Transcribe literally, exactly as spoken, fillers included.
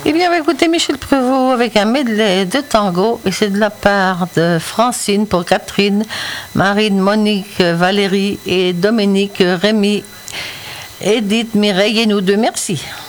Eh bien, on va écouter Michel Prévost avec un medley de tango, et c'est de la part de Francine pour Catherine, Marine, Monique, Valérie et Dominique, Rémi, Edith, Mireille et nous deux. Merci.